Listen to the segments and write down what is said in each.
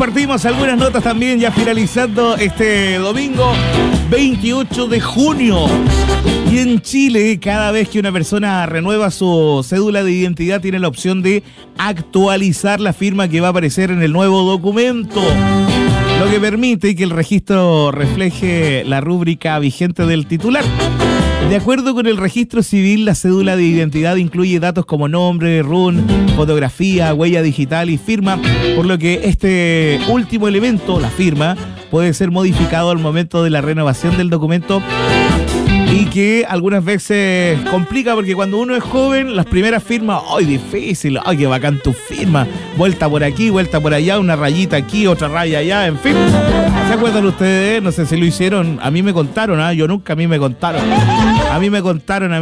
Compartimos algunas notas también ya finalizando este domingo 28 de junio. Y en Chile, cada vez que una persona renueva su cédula de identidad, tiene la opción de actualizar la firma que va a aparecer en el nuevo documento, lo que permite que el registro refleje la rúbrica vigente del titular. De acuerdo con el registro civil, la cédula de identidad incluye datos como nombre, RUN, fotografía, huella digital y firma, por lo que este último elemento, la firma, puede ser modificado al momento de la renovación del documento, y que algunas veces complica porque cuando uno es joven, las primeras firmas, ¡ay, difícil! ¡Ay, qué bacán tu firma! Vuelta por aquí, vuelta por allá, una rayita aquí, otra raya allá, en fin. ¿Se acuerdan ustedes? No sé si lo hicieron. A mí me contaron, ¿ah? Yo nunca, a mí me contaron. A mí me contaron.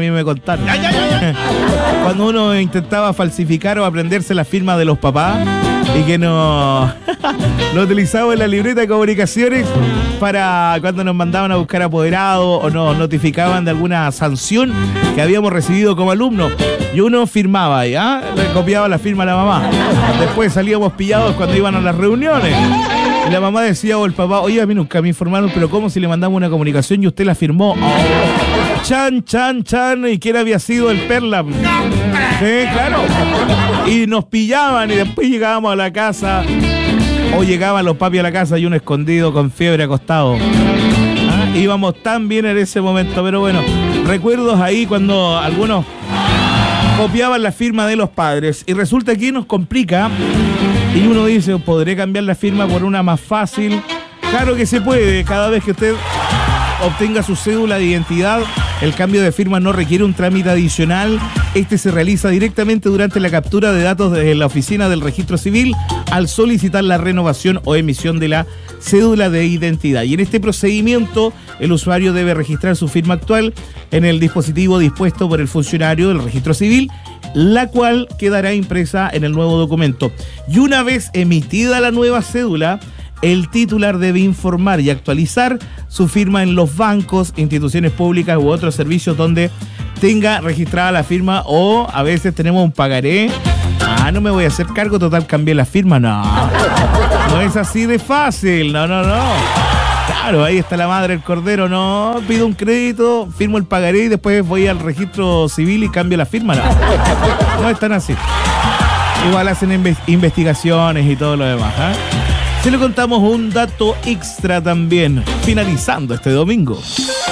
Cuando uno intentaba falsificar o aprenderse la firma de los papás y que no lo utilizaba en la libreta de comunicaciones para cuando nos mandaban a buscar apoderados o nos notificaban de alguna sanción que habíamos recibido como alumnos. Y uno firmaba, ¿ya? Le copiaba la firma a la mamá. Después salíamos pillados cuando iban a las reuniones. Y la mamá decía o el papá, oye, a mí nunca me informaron, pero ¿cómo si le mandamos una comunicación y usted la firmó? Oh. Chan, ¿y quién había sido el Perla? Sí, claro. Y nos pillaban y después llegábamos a la casa, o llegaban los papis a la casa y uno escondido con fiebre acostado. Íbamos tan bien en ese momento, pero bueno, recuerdos ahí cuando algunos copiaban la firma de los padres y resulta que nos complica y uno dice, ¿podré cambiar la firma por una más fácil? Claro que se puede. Cada vez que usted obtenga su cédula de identidad, el cambio de firma no requiere un trámite adicional. Este se realiza directamente durante la captura de datos de la oficina del registro civil al solicitar la renovación o emisión de la cédula de identidad. Y en este procedimiento, el usuario debe registrar su firma actual en el dispositivo dispuesto por el funcionario del registro civil, la cual quedará impresa en el nuevo documento. Y una vez emitida la nueva cédula, el titular debe informar y actualizar su firma en los bancos, instituciones públicas u otros servicios donde tenga registrada la firma, o a veces tenemos un pagaré. No me voy a hacer cargo, total, cambié la firma. No es así de fácil, no. Claro, ahí está la madre del cordero, no, pido un crédito, firmo el pagaré y después voy al registro civil y cambio la firma. No es tan así. Igual hacen investigaciones y todo lo demás, Se le contamos un dato extra también, finalizando este domingo.